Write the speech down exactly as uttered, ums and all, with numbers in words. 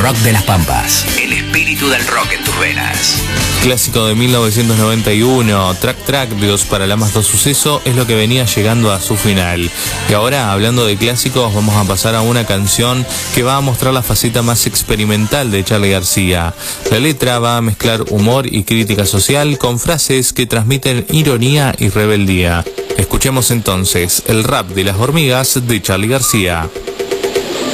rock de las Pampas. El espíritu del rock en tus venas. Clásico de mil novecientos noventa y uno, Track Track de Dos Paralamas Dos Suceso, es lo que venía llegando a su final. Y ahora, hablando de clásicos, vamos a pasar a una canción que va a mostrar la faceta más experimental de Charly García. La letra va a mezclar humor y crítica social con frases que transmiten ironía y rebeldía. Escuchemos entonces el rap de las hormigas de Charly García.